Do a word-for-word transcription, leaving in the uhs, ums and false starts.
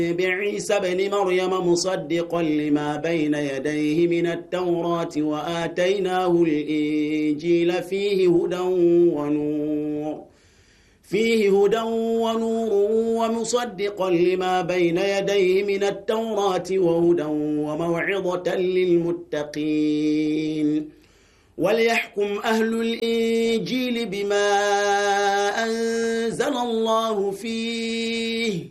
بعيسى ابن مريم مصدقا لما بين يديه من التوراة وآتيناه الإنجيل فيه هدى ونور فيه هدى ونور ومصدقا لما بين يديه من التوراة وهدى وموعظة للمتقين وليحكم أهل الإنجيل بما أنزل الله فيه